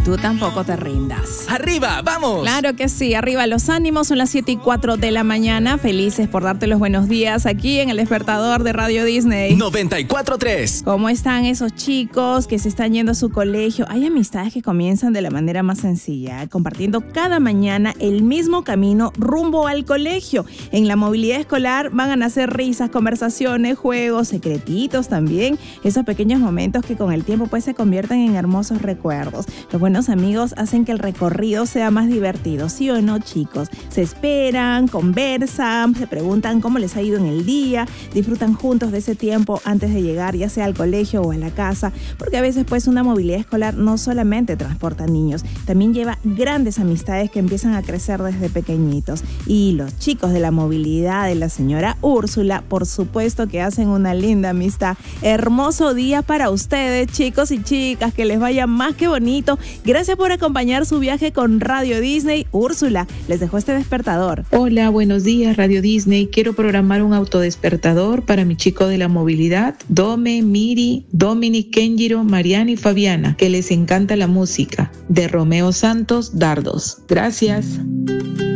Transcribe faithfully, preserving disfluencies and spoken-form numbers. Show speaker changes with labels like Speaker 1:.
Speaker 1: tú tampoco te rindas.
Speaker 2: ¡Arriba, vamos!
Speaker 1: Claro que sí, arriba los ánimos, son las siete y cuatro de la mañana. Felices por darte los buenos días aquí en el despertador de Radio Disney.
Speaker 2: noventa y cuatro punto tres.
Speaker 1: ¿Cómo están esos chicos que se están yendo a su colegio? Hay amistades que comienzan de la manera más sencilla, compartiendo cada mañana el mismo camino rumbo al colegio. En la movilidad escolar van a nacer risas, conversaciones, juegos, secretitos también. Esos pequeños momentos que con el tiempo pues se convierten en hermosos recuerdos. Los buenos amigos hacen que el recorrido sea más divertido, ¿sí o no, chicos? Se esperan, conversan, se preguntan cómo les ha ido en el día, disfrutan juntos de ese tiempo antes de llegar, ya sea al colegio o a la casa, porque a veces pues una movilidad escolar no solamente transporta niños, también lleva grandes amistades que empiezan a crecer desde pequeñitos. Y los chicos de la movilidad de la señora Úrsula, por supuesto que hacen una linda amistad. Hermoso día para ustedes, chicos y chicas, que les vaya más que bonito. Gracias por acompañar su viaje con Radio Disney. Úrsula les dejó este despertador.
Speaker 3: Hola, buenos días Radio Disney. Quiero programar un autodespertador para mi chico de la movilidad, Dome, Miri, Dominic, Kenjiro, Mariana y Fabiana, que les encanta la música, de Romeo Santos, Dardos. Gracias.